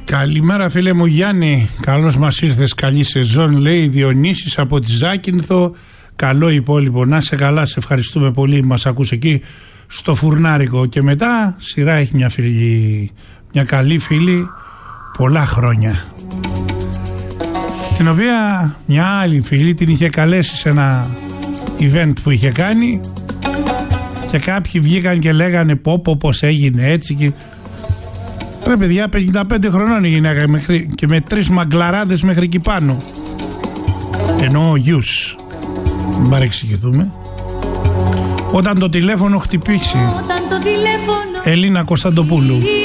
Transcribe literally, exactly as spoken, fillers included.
Καλημέρα φίλε μου Γιάννη, καλώς μας ήρθες, καλή σεζόν, λέει Διονύσης από τη Ζάκυνθο. Καλό υπόλοιπο, να σε καλά, σε ευχαριστούμε πολύ, μας ακούς εκεί στο φουρνάρικο. Και μετά σειρά έχει μια φίλη, μια καλή φίλη, πολλά χρόνια, την οποία μια άλλη φίλη την είχε καλέσει σε ένα event που είχε κάνει και κάποιοι βγήκαν και λέγανε πω πω πως έγινε έτσι και... Ρε παιδιά, πενήντα πέντε χρονών η γυναίκα μέχρι, και με τρεις μαγκλαράδες μέχρι εκεί πάνω. Ενώ γιους. Μην παρεξηγηθούμε. Όταν το τηλέφωνο χτυπήσει, Όταν το τηλέφωνο Ελίνα Κωνσταντοπούλου.